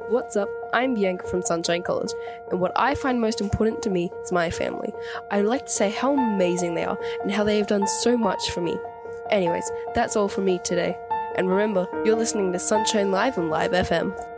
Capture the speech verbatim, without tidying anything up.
What's up? I'm Bianca from Sunshine College, and what I find most important to me is my family. I'd like to say how amazing they are and how they have done so much for me. Anyways, that's all from me today. And remember, you're listening to Sunshine Live on Live F M.